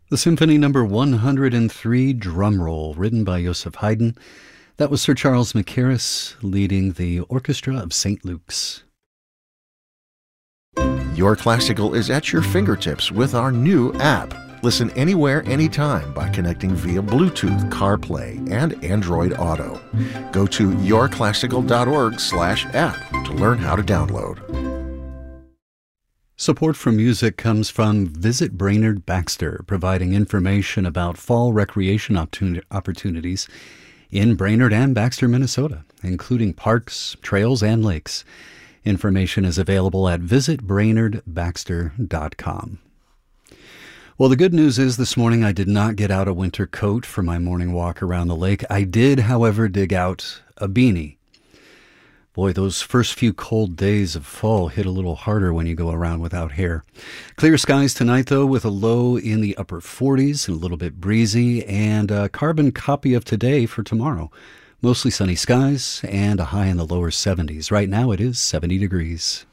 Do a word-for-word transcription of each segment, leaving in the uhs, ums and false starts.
The Symphony Number one hundred three, Drum Roll, written by Joseph Haydn. That was Sir Charles Mackerras leading the Orchestra of Saint Luke's. Your Classical is at your fingertips with our new app. Listen anywhere, anytime by connecting via Bluetooth, CarPlay, and Android Auto. Go to yourclassical.org slash app to learn how to download. Support for music comes from Visit Brainerd Baxter, providing information about fall recreation opportunities in Brainerd and Baxter, Minnesota, including parks, trails, and lakes. Information is available at visit brainerd baxter dot com. Well, the good news is this morning I did not get out a winter coat for my morning walk around the lake. I did, however, dig out a beanie. Boy, those first few cold days of fall hit a little harder when you go around without hair. Clear skies tonight, though, with a low in the upper forties and a little bit breezy, and a carbon copy of today for tomorrow. Mostly sunny skies and a high in the lower seventies. Right now it is seventy degrees.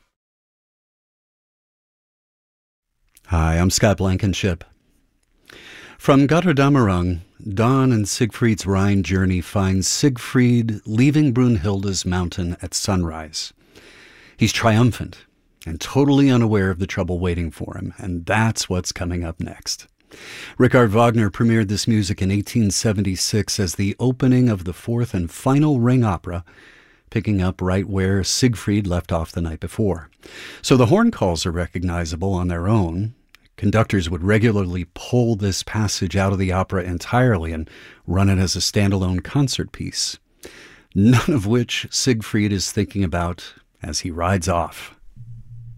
Hi, I'm Scott Blankenship. From Götterdammerung, Dawn and Siegfried's Rhine journey finds Siegfried leaving Brunhilde's mountain at sunrise. He's triumphant and totally unaware of the trouble waiting for him, and that's what's coming up next. Richard Wagner premiered this music in eighteen seventy-six as the opening of the fourth and final Ring opera, picking up right where Siegfried left off the night before. So the horn calls are recognizable on their own. Conductors would regularly pull this passage out of the opera entirely and run it as a standalone concert piece, none of which Siegfried is thinking about as he rides off.